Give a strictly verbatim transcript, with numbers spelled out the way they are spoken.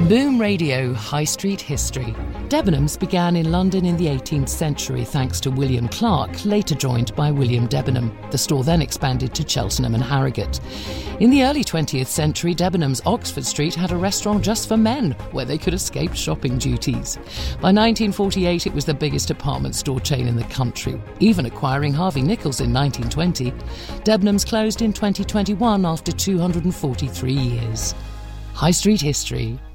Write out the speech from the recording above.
Boom Radio High Street History. Debenhams began in London in the eighteenth century thanks to William Clark, later joined by William Debenham. The store then expanded to Cheltenham and Harrogate. In the early twentieth century, Debenhams Oxford Street had a restaurant just for men, where they could escape shopping duties. By nineteen forty-eight, it was the biggest department store chain in the country, even acquiring Harvey Nichols in nineteen twenty. Debenhams closed in twenty twenty-one after two hundred forty-three years. High Street History.